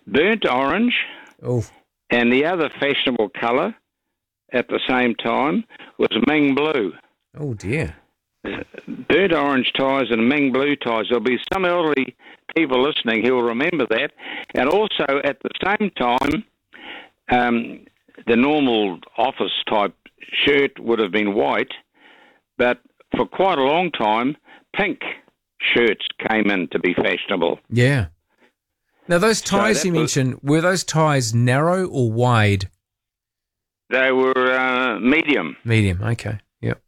burnt orange, Oh, and the other fashionable colour at the same time was Ming blue. oh dear. Burnt orange ties and Ming blue ties. There'll be some elderly people listening who will remember that. And also at the same time, the normal office type shirt would have been white, but for quite a long time, pink shirts came in to be fashionable. Yeah. Now, those ties you mentioned, were those ties narrow or wide? They were medium. Medium, okay. Yep.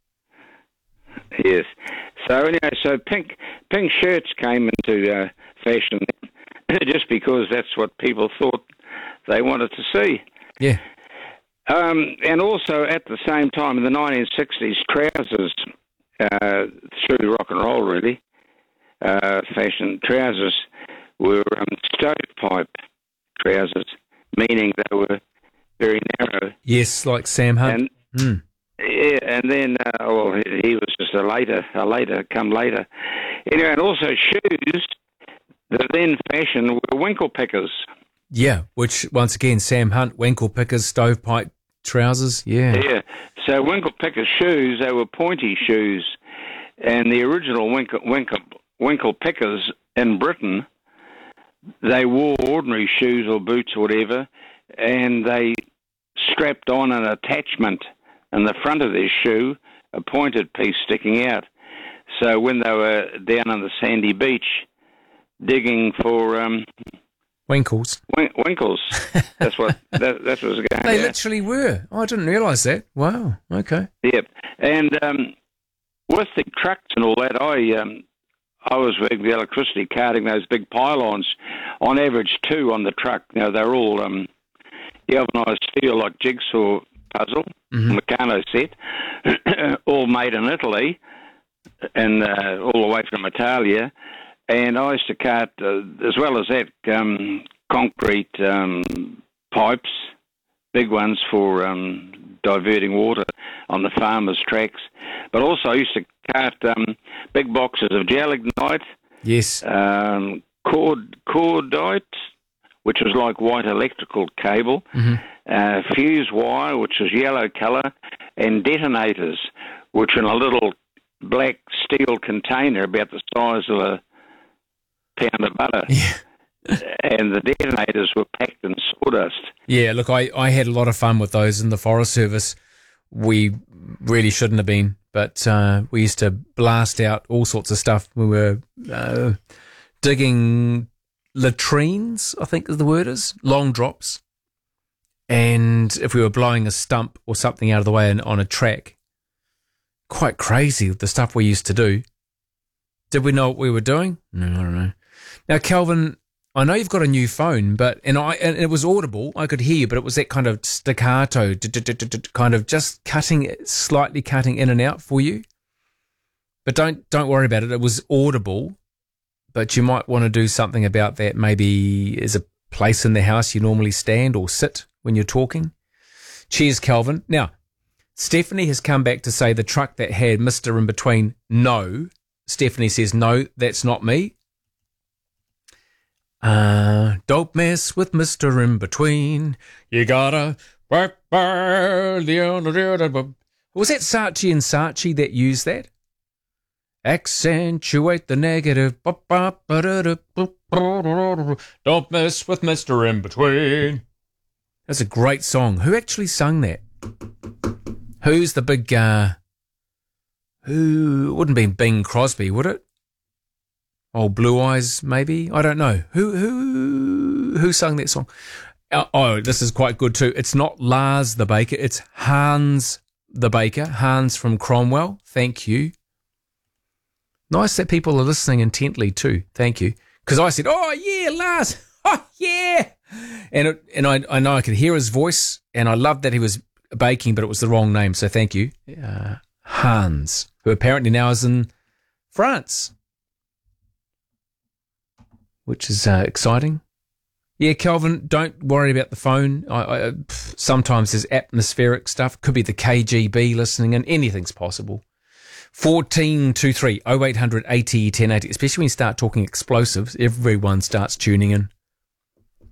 Yes. So anyway, pink shirts came into fashion just because that's what people thought they wanted to see. Yeah. And also at the same time in the 1960s, trousers through rock and roll really, fashion trousers were stovepipe trousers, meaning they were very narrow. Yes, like Sam Hunt. Yeah, and then he was just a later. Anyway, and also shoes. The then fashion were winkle pickers. Yeah, which once again, Sam Hunt, winkle pickers, stovepipe trousers. Yeah. Yeah. So winkle pickers shoes, they were pointy shoes, and the original winkle pickers in Britain, they wore ordinary shoes or boots or whatever, and they strapped on an attachment in the front of their shoe, a pointed piece sticking out. So when they were down on the sandy beach digging for winkles, that's what was going. They literally were. Oh, I didn't realise that. Wow. Okay. Yep. And with the trucks and all that, I was working with electricity, carting those big pylons, on average 2 on the truck. Now they're all galvanised steel, like jigsaw puzzle, Meccano set, all made in Italy, and all the way from Italia. And I used to cart, as well as that, concrete pipes, big ones for diverting water on the farmers' tracks. But also I used to cart big boxes of gelignite, yes, cordite, which was like white electrical cable, fuse wire, which was yellow colour, and detonators, which were in a little black steel container about the size of a pound of butter. Yeah. And the detonators were packed in sawdust. Yeah, look, I had a lot of fun with those in the Forest Service. We really shouldn't have been, but we used to blast out all sorts of stuff. We were digging latrines, I think the word is, long drops. And if we were blowing a stump or something out of the way on a track, quite crazy the stuff we used to do. Did we know what we were doing? No, I don't know. Now, Kelvin, I know you've got a new phone, but and it was audible. I could hear you, but it was that kind of staccato, kind of just slightly cutting in and out for you. But don't worry about it. It was audible, but you might want to do something about that. Maybe is a place in the house you normally stand or sit when you're talking. Cheers, Kelvin. Now, Stephanie has come back to say the truck that had Mr. in between. No, Stephanie says no, that's not me. Don't mess with Mr. in between. You gotta work by the end. Was that Saatchi and Saatchi that used that? Accentuate the negative. Don't mess with Mr. in between. That's a great song. Who actually sung that? Who's the big who? It wouldn't be Bing Crosby, would it? Oh, Blue Eyes, maybe? I don't know. Who sung that song? Oh, this is quite good too. It's not Lars the Baker, it's Hans the Baker. Hans from Cromwell. Thank you. Nice that people are listening intently too. Thank you. Because I said, oh, yeah, Lars. Oh, yeah. And I know I could hear his voice, and I loved that he was baking, but it was the wrong name. So thank you. Hans, who apparently now is in France, which is exciting. Yeah, Kelvin, don't worry about the phone. Sometimes there's atmospheric stuff. Could be the KGB listening in. Anything's possible. 1423 0800 80 1080, especially when you start talking explosives, everyone starts tuning in.